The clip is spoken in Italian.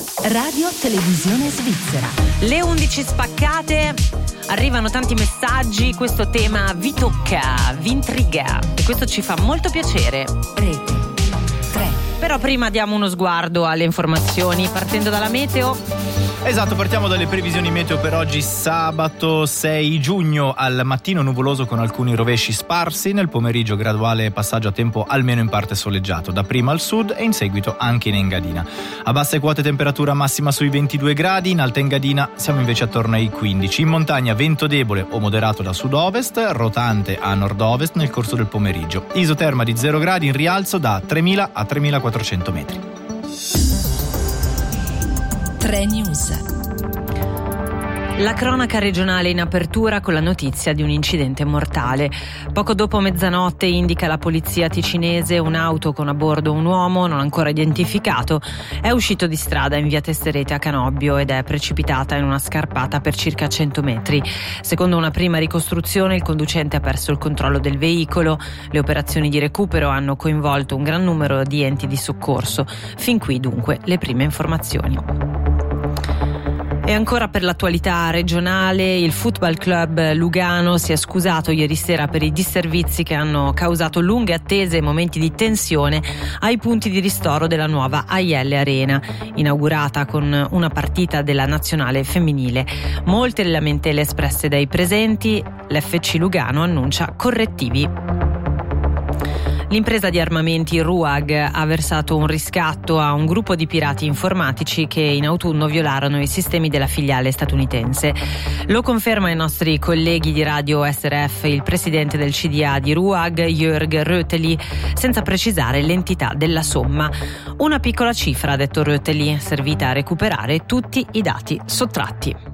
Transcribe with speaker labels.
Speaker 1: Radio Televisione Svizzera.
Speaker 2: Le 11 spaccate, arrivano tanti messaggi, questo tema vi tocca, vi intriga e questo ci fa molto piacere.
Speaker 1: Rete 3.
Speaker 2: Però prima diamo uno sguardo alle informazioni partendo dalla meteo.
Speaker 3: Esatto, partiamo dalle previsioni meteo per oggi, sabato 6 giugno. Al mattino nuvoloso con alcuni rovesci sparsi, nel pomeriggio graduale passaggio a tempo almeno in parte soleggiato, dapprima al sud e in seguito anche in Engadina. A basse quote temperatura massima sui 22 gradi, in alta Engadina siamo invece attorno ai 15. In montagna vento debole o moderato da sud-ovest, rotante a nord-ovest nel corso del pomeriggio. Isoterma di 0 gradi in rialzo da 3.000 a 3.400 metri.
Speaker 1: 3 News.
Speaker 2: La cronaca regionale in apertura con la notizia di un incidente mortale. Poco dopo mezzanotte indica la polizia ticinese un'auto con a bordo un uomo non ancora identificato è uscito di strada in via Testerete a Canobbio ed è precipitata in una scarpata per circa 100 metri. Secondo una prima ricostruzione il conducente ha perso il controllo del veicolo. Le operazioni di recupero hanno coinvolto un gran numero di enti di soccorso. Fin qui dunque le prime informazioni. E ancora per l'attualità regionale, il Football Club Lugano si è scusato ieri sera per i disservizi che hanno causato lunghe attese e momenti di tensione ai punti di ristoro della nuova AIL Arena, inaugurata con una partita della nazionale femminile. Molte le lamentele espresse dai presenti, l'FC Lugano annuncia correttivi. L'impresa di armamenti RUAG ha versato un riscatto a un gruppo di pirati informatici che in autunno violarono i sistemi della filiale statunitense. Lo conferma ai nostri colleghi di Radio SRF il presidente del CDA di RUAG, Jörg Röteli, senza precisare l'entità della somma. Una piccola cifra, ha detto Röteli, servita a recuperare tutti i dati sottratti.